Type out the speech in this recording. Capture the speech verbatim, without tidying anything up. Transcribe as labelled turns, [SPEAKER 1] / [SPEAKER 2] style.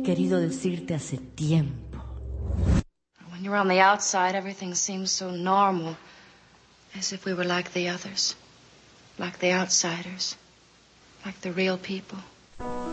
[SPEAKER 1] querido decirte hace tiempo.
[SPEAKER 2] When you're on the outside, everything seems so normal. As if we were like the others. Like the outsiders. Like the real people.